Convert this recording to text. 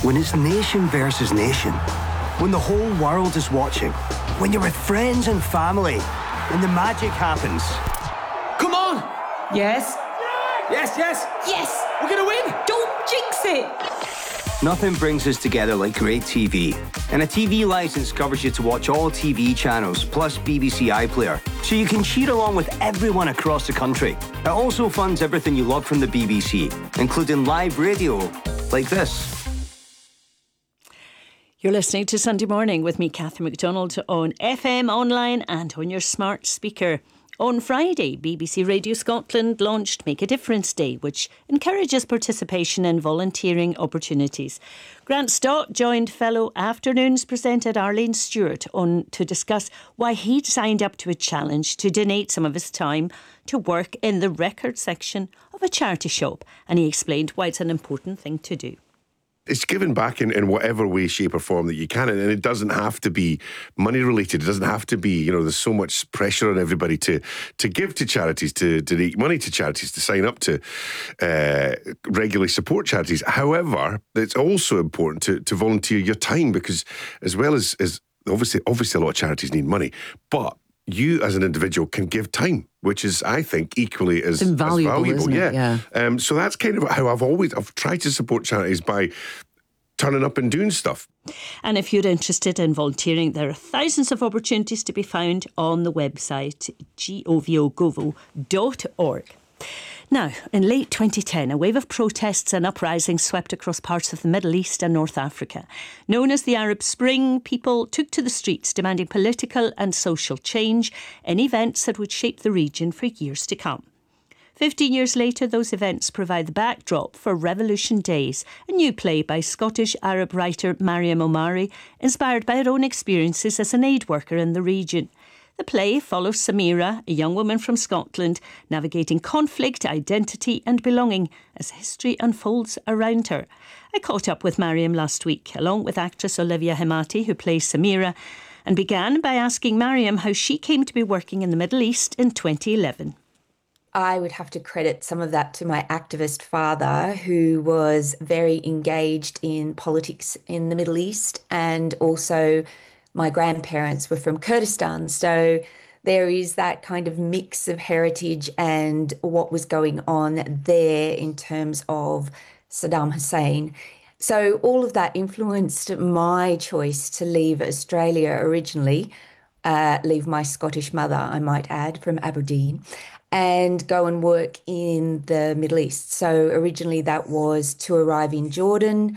When it's nation versus nation, when the whole world is watching, when you're with friends and family, when the magic happens. Come on! Yes? Yes, yes! Yes! We're gonna win! Don't jinx it! Nothing brings us together like great TV. And a TV licence covers you to watch all TV channels, plus BBC iPlayer, so you can cheer along with everyone across the country. It also funds everything you love from the BBC, including live radio, like this. You're listening to Sunday Morning with me, Catherine MacDonald, on FM, online and on your smart speaker. On Friday, BBC Radio Scotland launched Make a Difference Day, which encourages participation in volunteering opportunities. Grant Stott joined fellow Afternoons presenter Arlene Stewart to discuss why he'd signed up to a challenge to donate some of his time to work in the record section of a charity shop. And he explained why it's an important thing to do. It's giving back in whatever way, shape or form that you can. And it doesn't have to be money related. It doesn't have to be, there's so much pressure on everybody to give to charities, to donate money to charities, to sign up to regularly support charities. However, it's also important to volunteer your time, because as well as obviously a lot of charities need money, but you as an individual can give time, which is, I think, equally as valuable. Isn't it? Yeah. So that's kind of how I've tried to support charities, by turning up and doing stuff. And if you're interested in volunteering, there are thousands of opportunities to be found on the website govogo.org. Now, in late 2010, a wave of protests and uprisings swept across parts of the Middle East and North Africa. Known as the Arab Spring, people took to the streets demanding political and social change in events that would shape the region for years to come. 15 years later, those events provide the backdrop for Revolution Days, a new play by Scottish Arab writer Mariam Omari, inspired by her own experiences as an aid worker in the region. The play follows Samira, a young woman from Scotland, navigating conflict, identity and belonging as history unfolds around her. I caught up with Mariam last week, along with actress Olivia Hemati, who plays Samira, and began by asking Mariam how she came to be working in the Middle East in 2011. I would have to credit some of that to my activist father, who was very engaged in politics in the Middle East, and also my grandparents were from Kurdistan. So there is that kind of mix of heritage and what was going on there in terms of Saddam Hussein. So all of that influenced my choice to leave Australia originally, leave my Scottish mother, I might add, from Aberdeen, and go and work in the Middle East. So originally that was to arrive in Jordan,